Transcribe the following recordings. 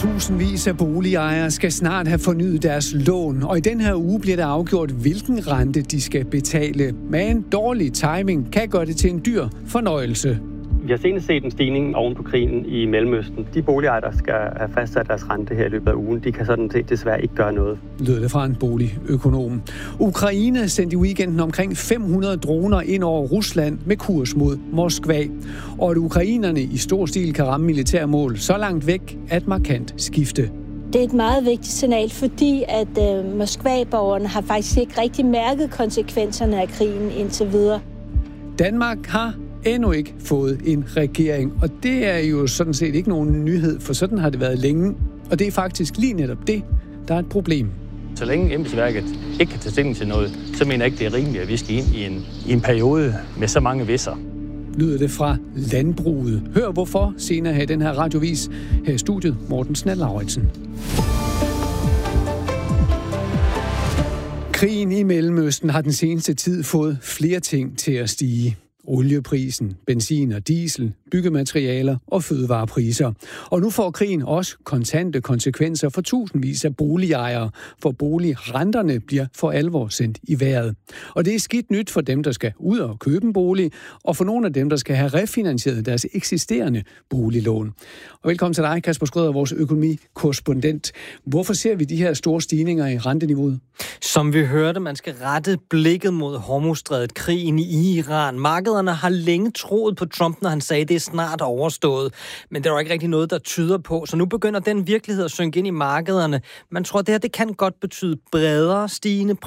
Tusindvis af boligejere skal snart have fornyet deres lån, og i den her uge bliver der afgjort, hvilken rente de skal betale. Men dårlig timing kan gøre det til en dyr fornøjelse. Vi har senest set en stigning oven på krigen i Mellemøsten. De boligejere, der skal have fastsat deres rente her i løbet af ugen, de kan sådan set desværre ikke gøre noget. Lød det fra en boligøkonom. Ukraine sendte i weekenden omkring 500 droner ind over Rusland med kurs mod Moskva. Og at ukrainerne i stor stil kan ramme militærmål så langt væk, at markant skifte. Det er et meget vigtigt signal, fordi at Moskva-borgerne har faktisk ikke rigtig mærket konsekvenserne af krigen indtil videre. Danmark har endnu ikke fået en regering, og det er jo sådan set ikke nogen nyhed, for sådan har det været længe. Og det er faktisk lige netop det, der er et problem. Så længe embedsværket ikke kan tage stilling til noget, så mener jeg ikke, det er rimeligt, at vi skal ind i en periode med så mange hvis'er. Lyder det fra landbruget. Hør hvorfor senere her i den her radiovis. Her i studiet, Morten Snell-Lauritsen. Krigen i Mellemøsten har den seneste tid fået flere ting til at stige. Olieprisen, benzin og diesel, byggematerialer og fødevarepriser. Og nu får krigen også kontante konsekvenser for tusindvis af boligejere, for boligrenterne bliver for alvor sendt i vejret. Og det er skidt nyt for dem, der skal ud og købe en bolig, og for nogle af dem, der skal have refinansieret deres eksisterende boliglån. Og velkommen til dig, Kasper Schrøder, vores økonomikorrespondent. Hvorfor ser vi de her store stigninger i renteniveauet? Som vi hørte, man skal rette blikket mod Hormuzstrædet, krigen i Iran. Markederne har længe troet på Trump, når han sagde, at det er snart overstået. Men det er jo ikke rigtig noget, der tyder på. Så nu begynder den virkelighed at synke ind i markederne. Man tror, at det her det kan godt betyde bredere stigende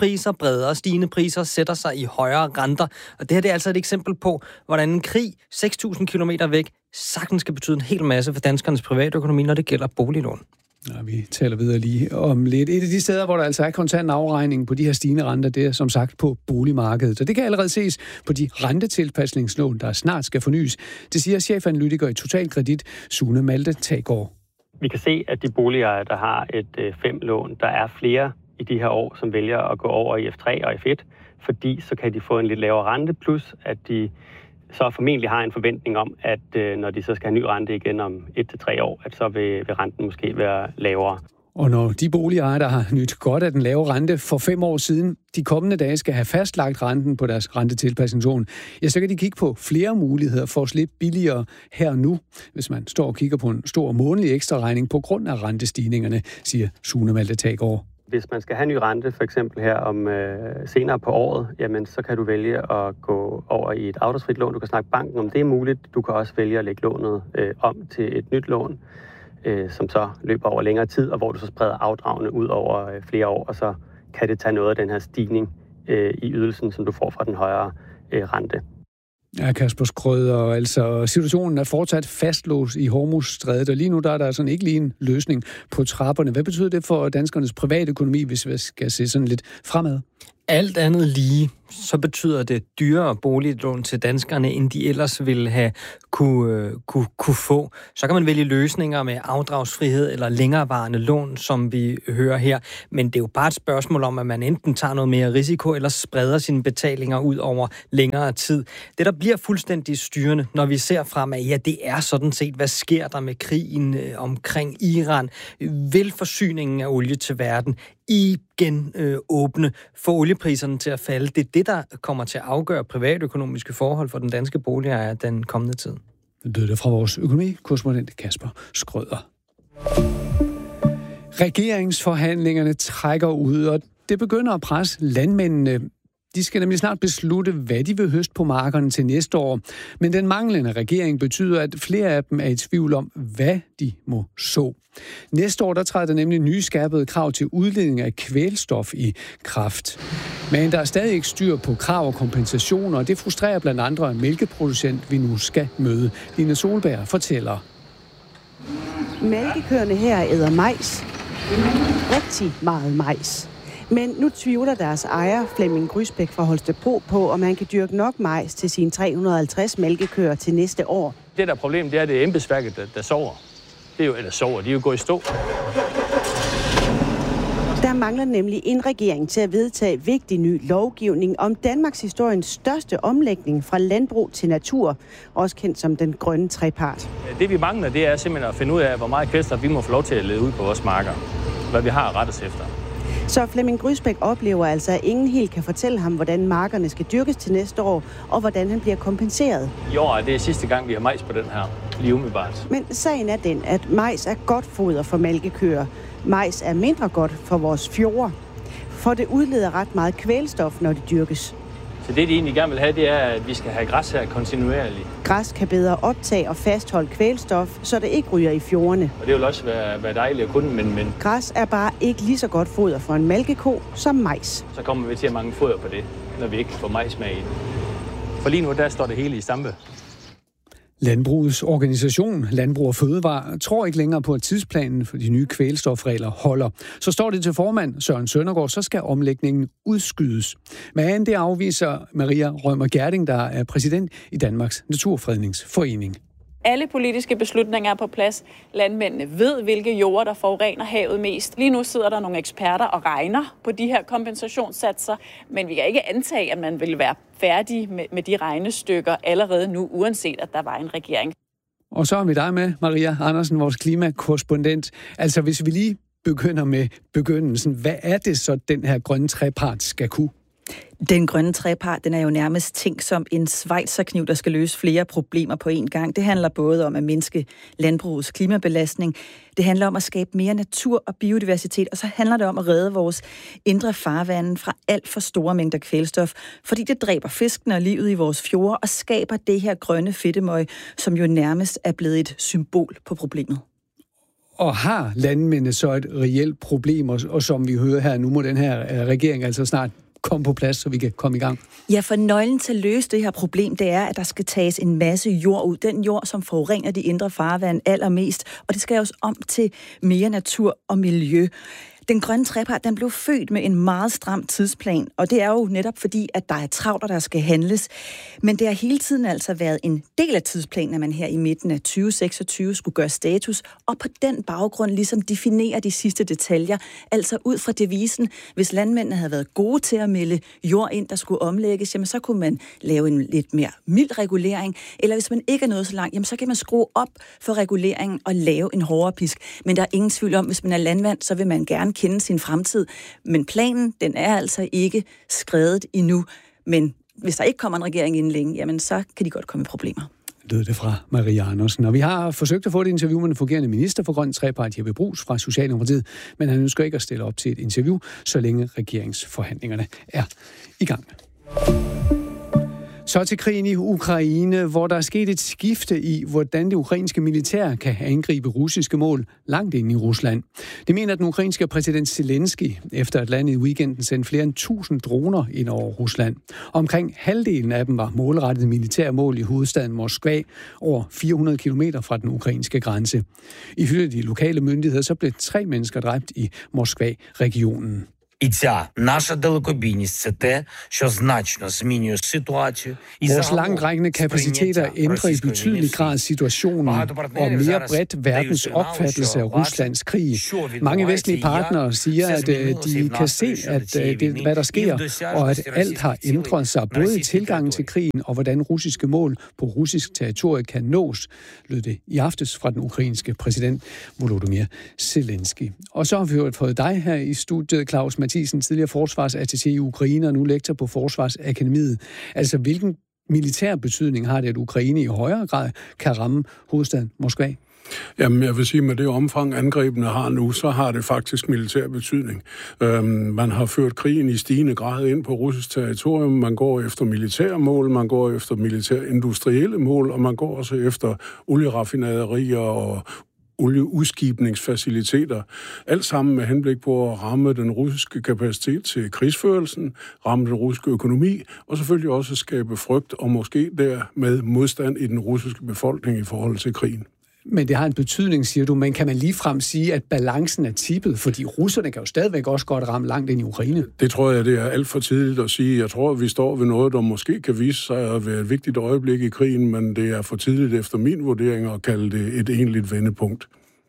priser sætter sig i højere renter. Og det her det er altså et eksempel på, hvordan en krig 6.000 kilometer væk sagtens skal betyde en hel masse for danskernes privatøkonomi, når det gælder boliglån. Ja, vi taler videre lige om lidt. Et af de steder, hvor der altså er kontant afregning på de her stigende renter, det er som sagt på boligmarkedet. Så det kan allerede ses på de rentetilpasningslån, der snart skal fornyes. Det siger chefanalytiker i Totalkredit, Sune Malte Taggaard. Vi kan se, at de boligejere, der har et 5-lån, der er flere i de her år, som vælger at gå over i F3 og F1, fordi så kan de få en lidt lavere rente, plus at de så formentlig har en forventning om, at når de så skal have ny rente igen om 1-3 år, at så vil renten måske være lavere. Og når de boligejere, der har nyt godt af den lave rente for 5 år siden, de kommende dage skal have fastlagt renten på deres rentetilpasningslån, ja, så kan de kigge på flere muligheder for at slippe billigere her og nu, hvis man står og kigger på en stor månedlig ekstra regning på grund af rentestigningerne, siger Sune Malte Taggaard. Hvis man skal have ny rente, for eksempel her om senere på året, jamen så kan du vælge at gå over i et afdragsfrit lån. Du kan snakke banken om det er muligt. Du kan også vælge at lægge lånet om til et nyt lån, som så løber over længere tid, og hvor du så spreder afdragene ud over flere år, og så kan det tage noget af den her stigning i ydelsen, som du får fra den højere rente. Ja, Kasper Schrøder, altså situationen er fortsat fastlåst i Hormuzstrædet, og lige nu der er der sådan ikke lige en løsning på trapperne. Hvad betyder det for danskernes private økonomi, hvis vi skal se sådan lidt fremad? Alt andet lige, så betyder det dyrere boliglån til danskerne, end de ellers ville have kunne få. Så kan man vælge løsninger med afdragsfrihed eller længerevarende lån, som vi hører her. Men det er jo bare et spørgsmål om, at man enten tager noget mere risiko, eller spreder sine betalinger ud over længere tid. Det, der bliver fuldstændig styrende, når vi ser fremad, ja, det er sådan set, hvad sker der med krigen omkring Iran? Vil forsyningen af olie til verden igen åbne for oliepriserne til at falde? Det er det, der kommer til at afgøre privatøkonomiske forhold for den danske boligejer den kommende tid. Det lød det fra vores økonomikorrespondent Kasper Schrøder. Regeringsforhandlingerne trækker ud, og det begynder at presse landmændene. De skal nemlig snart beslutte, hvad de vil høste på markerne til næste år. Men den manglende regering betyder, at flere af dem er i tvivl om, hvad de må så. Næste år der træder der nemlig nye skærpede krav til udledning af kvælstof i kraft. Men der er stadig ikke styr på krav og kompensationer, og det frustrerer blandt andre mælkeproducent, vi nu skal møde. Line Solberg fortæller. Mælkekøerne her æder majs. Rigtig meget majs. Men nu tvivler deres ejer, Flemming Grysbæk fra Holstebro, på, om han kan dyrke nok majs til sine 350 mælkekøer til næste år. Det der problem, det er, det embedsværket, der sover. De er jo gået i stå. Der mangler nemlig en regering til at vedtage vigtig ny lovgivning om Danmarks historiens største omlægning fra landbrug til natur, også kendt som den grønne trepart. Det vi mangler, det er simpelthen at finde ud af, hvor meget kvælstof vi må få lov til at lede ud på vores marker. Hvad vi har at rette os efter. Så Flemming Grysbæk oplever altså, at ingen helt kan fortælle ham, hvordan markerne skal dyrkes til næste år, og hvordan han bliver kompenseret. I år er det sidste gang, vi har majs på den her, lige umiddelbart. Men sagen er den, at majs er godt foder for malkekøer. Majs er mindre godt for vores fjorde, for det udleder ret meget kvælstof, når det dyrkes. Så det, de egentlig gerne vil have, det er, at vi skal have græs her kontinuerligt. Græs kan bedre optage og fastholde kvælstof, så det ikke ryger i fjordene. Og det vil også være dejligt at kunne, men græs er bare ikke lige så godt foder for en malkeko som majs. Så kommer vi til at mangle foder på det, når vi ikke får majs med i. For lige nu, der står det hele i stampe. Landbrugets organisation, Landbrug og Fødevare, tror ikke længere på, at tidsplanen for de nye kvælstofregler holder. Så står det til formand Søren Søndergaard, så skal omlægningen udskydes. Men det afviser Maria Rømer Gerding, der er præsident i Danmarks Naturfredningsforening. Alle politiske beslutninger er på plads. Landmændene ved, hvilke jorder, der forurener havet mest. Lige nu sidder der nogle eksperter og regner på de her kompensationssatser, men vi kan ikke antage, at man vil være færdig med de regnestykker allerede nu, uanset at der var en regering. Og så har vi dig med, Maria Andersen, vores klimakorrespondent. Altså, hvis vi lige begynder med begyndelsen, hvad er det så, den her grønne trepart skal kunne? Den grønne trepart, den er jo nærmest tænkt som en schweizerkniv, der skal løse flere problemer på én gang. Det handler både om at mindske landbrugets klimabelastning, det handler om at skabe mere natur og biodiversitet, og så handler det om at redde vores indre farvande fra alt for store mængder kvælstof, fordi det dræber fiskene og livet i vores fjorde og skaber det her grønne fedtemøg, som jo nærmest er blevet et symbol på problemet. Og har landmændene så et reelt problem, og som vi hører her, nu må den her regering altså snart komme på plads, så vi kan komme i gang? Ja, for nøglen til at løse det her problem, det er, at der skal tages en masse jord ud. Den jord, som forurener de indre farvand allermest, og det skal jo også om til mere natur og miljø. Den grønne trepart, den blev født med en meget stram tidsplan, og det er jo netop fordi, at der er travlt, og der skal handles. Men det har hele tiden altså været en del af tidsplanen, at man her i midten af 2026 skulle gøre status, og på den baggrund ligesom definere de sidste detaljer. Altså ud fra devisen, hvis landmændene havde været gode til at melde jord ind, der skulle omlægges, jamen så kunne man lave en lidt mere mild regulering, eller hvis man ikke er nået så langt, jamen så kan man skrue op for reguleringen og lave en hårdere pisk. Men der er ingen tvivl om, hvis man er landmand, så vil man gerne kende sin fremtid. Men planen, den er altså ikke skredet endnu. Men hvis der ikke kommer en regering inden længe, jamen så kan de godt komme i problemer. Lød det fra Maria Andersen. Og vi har forsøgt at få et interview med den fungerende minister for grøn trepart, Jeppe Bruus fra Socialdemokratiet, men han ønsker ikke at stille op til et interview, så længe regeringsforhandlingerne er i gang. Så til krigen i Ukraine, hvor der er sket et skifte i, hvordan det ukrainske militær kan angribe russiske mål langt ind i Rusland. Det mener den ukrainske præsident Zelensky, efter at landet i weekenden sendte flere end 1000 droner ind over Rusland. Omkring halvdelen af dem var målrettet militære mål i hovedstaden Moskva, over 400 kilometer fra den ukrainske grænse. Ifølge de lokale myndigheder så blev 3 mennesker dræbt i Moskva-regionen. І ця наша далекобійність – це те, що значно змінює ситуацію. Vores langtrækkende kapaciteter ændrer i betydelig grad situationen og mere bredt verdens opfattelse af Ruslands krig. Mange vestlige partnere siger, at de kan se, hvad der sker, og at alt har ændret sig, både i tilgangen til krigen og hvordan russiske mål på russisk territorie kan nås, lød det i aftes fra den ukrainske præsident Volodymyr Zelensky. Og så har vi jo fået dig her i studiet, Claus Mathisen, tidligere forsvarsattaché i Ukraine og nu lektor på Forsvarsakademiet. Altså, hvilken militær betydning har det, at Ukraine i højere grad kan ramme hovedstaden Moskva? Jamen, jeg vil sige, med det omfang, angrebene har nu, så har det faktisk militær betydning. Man har ført krigen i stigende grad ind på russisk territorium. Man går efter militære mål, man går efter militær-industrielle mål, og man går også efter olieraffinaderier og olieudskibningsfaciliteter. Alt sammen med henblik på at ramme den russiske kapacitet til krigsførelsen, ramme den russiske økonomi, og selvfølgelig også skabe frygt og måske dermed modstand i den russiske befolkning i forhold til krigen. Men det har en betydning, siger du, men kan man ligefrem sige, at balancen er tippet? Fordi russerne kan jo stadigvæk også godt ramme langt ind i Ukraine. Det tror jeg, det er alt for tidligt at sige. Jeg tror, at vi står ved noget, der måske kan vise sig at være et vigtigt øjeblik i krigen, men det er for tidligt efter min vurdering at kalde det et egentligt vendepunkt.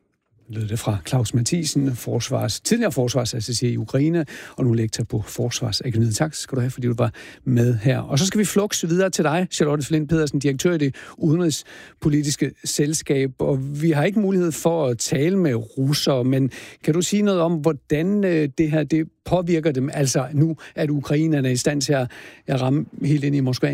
Lød det fra Claus Mathisen, tidligere forsvarsattaché i Ukraine, og nu lektor på Forsvarsakademiet. Tak skal du have, fordi du var med her. Og så skal vi flukse videre til dig, Charlotte Flint Pedersen, direktør i det udenrigspolitiske selskab. Og vi har ikke mulighed for at tale med russere, men kan du sige noget om, hvordan det her det påvirker dem? Altså nu, at ukrainerne er i stand til at ramme helt ind i Moskva?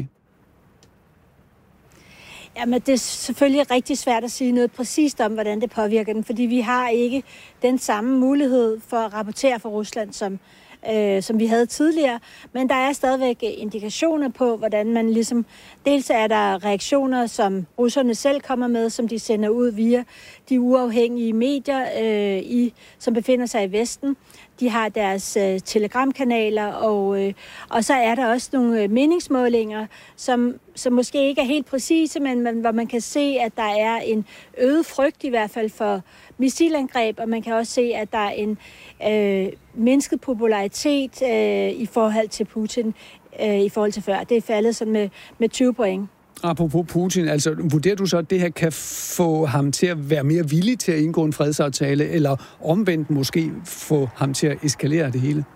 Jamen, det er selvfølgelig rigtig svært at sige noget præcist om, hvordan det påvirker dem, fordi vi har ikke den samme mulighed for at rapportere fra Rusland, som vi havde tidligere. Men der er stadigvæk indikationer på, hvordan man ligesom... Dels er der reaktioner, som russerne selv kommer med, som de sender ud via de uafhængige medier, som befinder sig i Vesten. De har deres telegramkanaler, og så er der også nogle meningsmålinger, som måske ikke er helt præcise, men hvor man kan se, at der er en øget frygt i hvert fald for missilangreb, og man kan også se, at der er en mindsket popularitet i forhold til Putin i forhold til før. Det er faldet sådan med 20 point. Apropos Putin, altså vurderer du så, at det her kan få ham til at være mere villig til at indgå en fredsaftale, eller omvendt måske få ham til at eskalere det hele?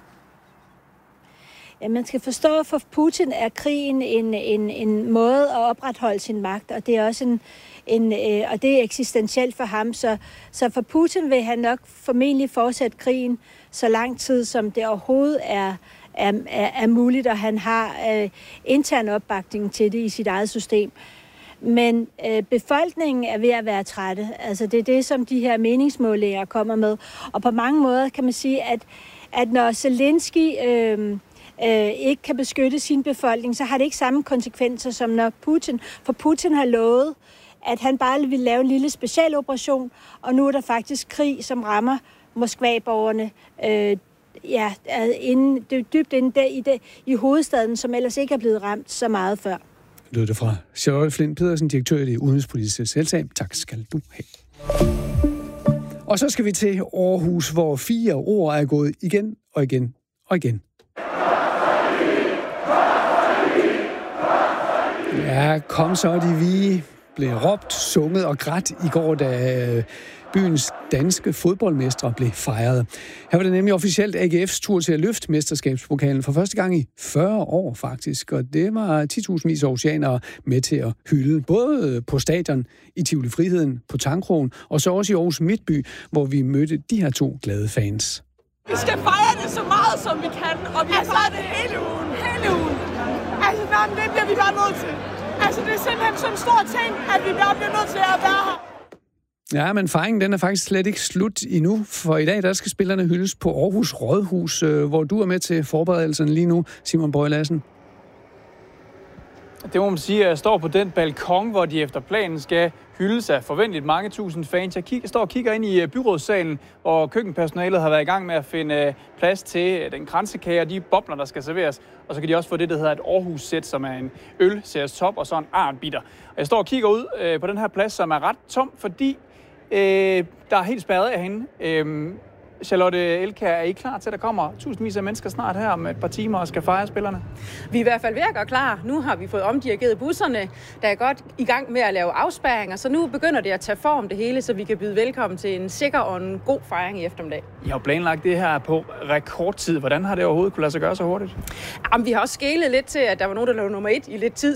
Ja, man skal forstå, at for Putin er krigen en måde at opretholde sin magt, og det er også og det er eksistentielt for ham. Så for Putin vil han nok formentlig fortsætte krigen så lang tid, som det overhovedet er muligt, og han har intern opbakning til det i sit eget system. Men befolkningen er ved at være trætte. Altså det er det, som de her meningsmålinger kommer med. Og på mange måder kan man sige, at når Zelensky ikke kan beskytte sin befolkning, så har det ikke samme konsekvenser som når Putin. For Putin har lovet, at han bare vil lave en lille specialoperation, og nu er der faktisk krig, som rammer Moskva-borgerne dybt inde i hovedstaden, som ellers ikke er blevet ramt så meget før. Lød det fra Charlotte Flint Pedersen, direktør i det udenrigspolitiske selskab. Tak skal du have. Og så skal vi til Aarhus, hvor 4 ord er gået igen og igen og igen. Ja, kom så de vige, blev råbt, sunget og grædt i går, da byens danske fodboldmestre blev fejret. Her var det nemlig officielt AGF's tur til at løfte mesterskabspokalen for første gang i 40 år faktisk, og det var 10.000 oceanere med til at hylde, både på stadion, i Tivoli Friheden, på Tangkrogen, og så også i Aarhus Midtby, hvor vi mødte de her 2 glade fans. Vi skal fejre det så meget, som vi kan, og vi har fejret det hele ugen. Altså, det bliver vi bare nødt til. Altså, det er simpelthen sådan en stor ting, at vi bare bliver nødt til at være her. Ja, men fejringen den er faktisk slet ikke slut endnu, for i dag der skal spillerne hyldes på Aarhus Rådhus, hvor du er med til forberedelserne lige nu, Simon Bøje Lassen. Det må man sige, at jeg står på den balkon, hvor de efter planen skal hyldes af forventeligt mange tusind fans. Jeg står og kigger ind i byrådssalen, hvor køkkenpersonalet har været i gang med at finde plads til den kransekage og de bobler, der skal serveres. Og så kan de også få det, der hedder et Aarhus-sæt, som er en øl, CS Top og så en arnbitter. Og jeg står og kigger ud på den her plads, som er ret tom, fordi der er helt spærret af hende. Charlotte Elkjær, er I klar til, at der kommer tusindvis af mennesker snart her om et par timer og skal fejre spillerne? Vi er i hvert fald ved at gøre klar. Nu har vi fået omdirigeret busserne, der er godt i gang med at lave afspærringer, så nu begynder det at tage form det hele, så vi kan byde velkommen til en sikker og en god fejring i eftermiddag. I har planlagt det her på rekordtid. Hvordan har det overhovedet kunne lade sig gøre så hurtigt? Jamen, vi har også skelet lidt til, at der var nogen, der lå nummer 1 i lidt tid,